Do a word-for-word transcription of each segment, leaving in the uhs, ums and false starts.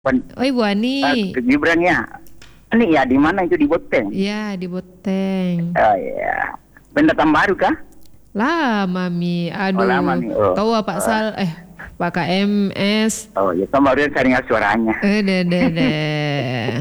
Pen, Oh, Ibu Ani. uh, Gibran ya. Ini ya di mana itu di Boteng? Iya, di Boteng. Oh ya. Pendatang baru kah? Lama Mi. Oh Aduh. lama nih. Oh. Tahu Pak Oh. Sal eh Pak K M S. Oh ya, kemarin saya dengar suaranya. Eh deh deh deh.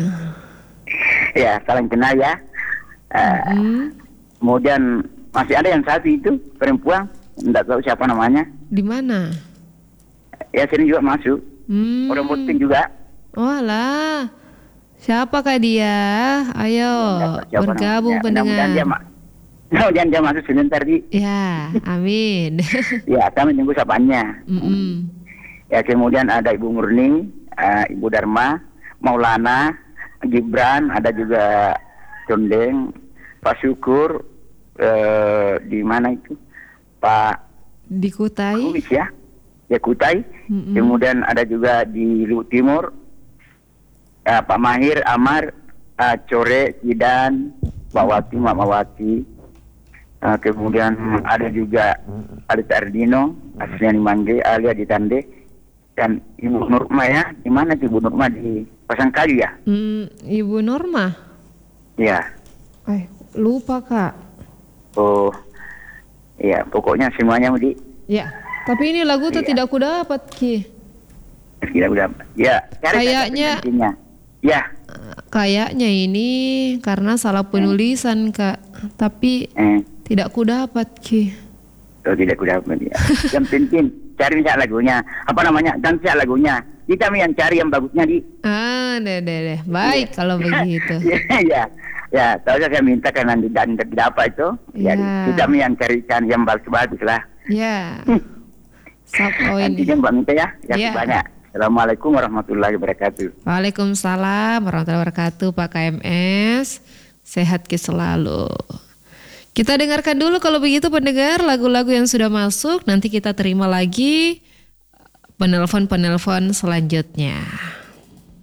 Ya, saling kenal ya. Uh, Mm-mm. Kemudian masih ada yang satu itu perempuan, tidak tahu siapa namanya. Di mana? Ya sini juga masuk. Hmm. Orang Boteng juga. Oh lah. Siapakah dia? Ayo Siapa bergabung namanya? Mudah-mudahan dia, pendengar. ma- mudah-mudahan dia masuk sebentar di. Ya, amin. Ya, kami tunggu sapaannya. Mm-mm. Ya, kemudian ada Ibu Murni, uh, Ibu Dharma, Maulana, Gibran, ada juga Condeng, Pak Syukur, uh, di mana itu? Pak Di Kutai. Kumis ya, ya Kutai. Mm-mm. Kemudian ada juga di Luhut Timur, uh, Pak Mahir, Amar, uh, Core, Kidan, Pak Wati, Mak Mawati. Uh, kemudian ada juga Alita Ardino, Asliani Mangge, Alia di Tande, dan Ibu Nurma ya. Di mana tuh Ibu Nurma? Di Pasangkayu ya? Hmm, Ibu Norma. Ya. Eh, lupa Kak. Oh, ya pokoknya semuanya di. Ya, tapi ini lagu tuh Iya. tidak ku dapat Ki. Kita udah. Ya. Cari Kayaknya- saja penyanyinya. Ya. Kayaknya ini karena salah penulisan Kak. Tapi Eh, tidak ku dapat Ki. oh, tidak kuda ya. Yang penting cari saja lagunya. Apa namanya? Dan saja lagunya. Kita yang cari yang bagusnya di. Ah, deh deh deh. Baik Iya. kalau begitu. Ya, ya, ya. Tahu saya minta karena dan tidak apa itu. Ya, Ya. kita yang carikan yang bagus-bagus lah. Ya. Sap oh Nanti ini. Mbak minta ya. Ya, Ya. banyak. Assalamualaikum warahmatullahi wabarakatuh. Waalaikumsalam warahmatullahi wabarakatuh Pak K M S. Sehat Ki selalu. Kita dengarkan dulu kalau begitu pendengar lagu-lagu yang sudah masuk. Nanti kita terima lagi penelpon-penelpon selanjutnya.